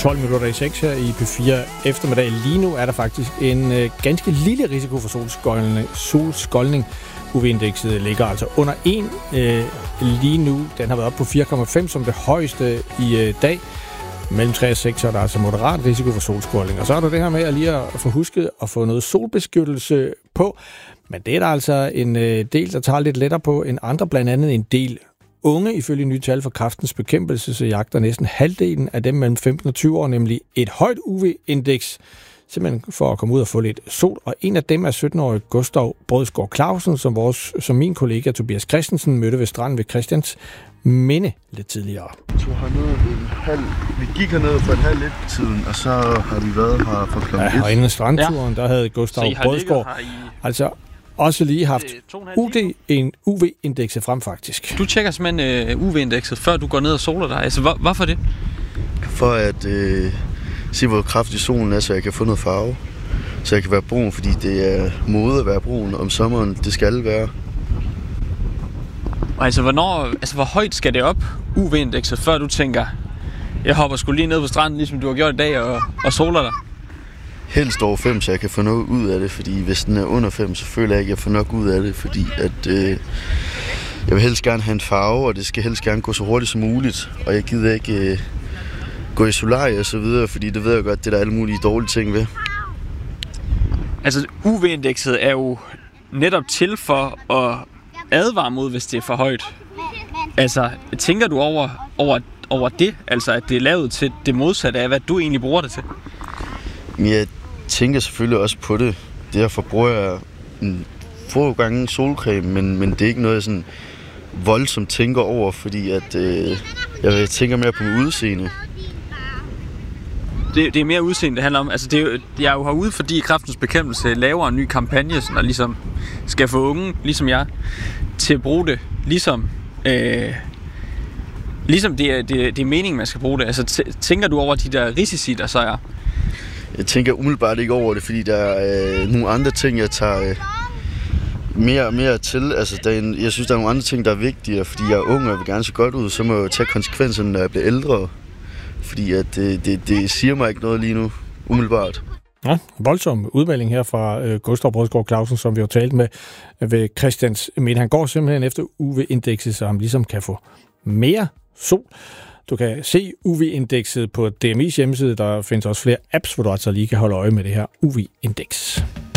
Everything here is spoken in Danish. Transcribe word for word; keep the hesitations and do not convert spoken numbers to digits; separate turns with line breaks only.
tolv minutter i seks her i P fire eftermiddag. Lige nu er der faktisk en øh, ganske lille risiko for solskoldning. solskoldning. U V-indekset ligger altså under en øh, lige nu. Den har været op på fire komma fem som det højeste i øh, dag. Mellem tre og seks er der altså moderat risiko for solskoldning. Og så er der det her med at lige at få husket at få noget solbeskyttelse på. Men det er der altså en øh, del, der tager lidt lettere på end andre, blandt andet en del unge. Ifølge nye tal for Kræftens Bekæmpelse, så jagter næsten halvdelen af dem mellem femten og tyve år, nemlig et højt U V-indeks, simpelthen for at komme ud og få lidt sol. Og en af dem er sytten-årige Gustav Brødsgaard Clausen, som, vores, som min kollega Tobias Christensen mødte ved stranden ved Christians Minde lidt tidligere.
Vi tog hernede en halv, vi gik hernede for en halv lidt tiden, og så har vi været her for klokken et.
Ja, og inden strandturen, ja. Der havde Gustav Brødsgaard i... altså også lige haft U D, en U V-indekset frem faktisk.
Du tjekker simpelthen uh, U V-indekset, før du går ned og soler dig. Altså, hvor, hvorfor det?
For at øh, se, hvor kraftig solen er, så jeg kan få noget farve. Så jeg kan være brun, fordi det er mode at være brun om sommeren. Det skal være.
Og altså, hvornår, altså, hvor højt skal det op, U V-indekset, før du tænker, jeg hopper sgu lige ned på stranden, ligesom du har gjort i dag, og, og soler dig?
Helst over fem, så jeg kan få noget ud af det, fordi hvis den er under fem, så føler jeg ikke, at jeg får nok ud af det, fordi at, øh, jeg vil helst gerne have en farve, og det skal helst gerne gå så hurtigt som muligt, og jeg gider ikke øh, gå i solarie og så videre, fordi det ved jeg godt, det er der alle mulige dårlige ting ved.
Altså, U V-indekset er jo netop til for at advare mod, hvis det er for højt. Altså, tænker du over, over, over det, altså at det er lavet til det modsatte af, hvad du egentlig bruger det til?
Jeg tænker selvfølgelig også på det. Derfor bruger jeg en få gange solcreme, men, men det er ikke noget, jeg sådan voldsomt tænker over, fordi at, øh, jeg tænker mere på mit udseende.
Det, det er mere udseende, det handler om. Altså, det er jo, jeg er jo herude, fordi Kræftens Bekæmpelse laver en ny kampagne, sådan, og ligesom skal få unge, ligesom jeg, til at bruge det, ligesom, øh, ligesom det, er, det, det er meningen, man skal bruge det. Altså, t- tænker du over de der risici, der så er?
Jeg tænker umiddelbart ikke over det, fordi der er øh, nogle andre ting, jeg tager øh, mere og mere til. Altså, der er en, jeg synes, der er nogle andre ting, der er vigtigere, fordi jeg er ung og vil gerne se godt ud, så må jeg tage konsekvenserne, når jeg bliver ældre. Fordi at det, det, det siger mig ikke noget lige nu, umiddelbart.
Ja, voldsom udmelding her fra øh, Gustav Brødsgaard Clausen, som vi har talt med ved Christians Minde. Han går simpelthen efter U V-indekset, så han ligesom kan få mere sol. Du kan se U V-indekset på D M I's hjemmeside. Der findes også flere apps, hvor du altså lige kan holde øje med det her U V-indeks.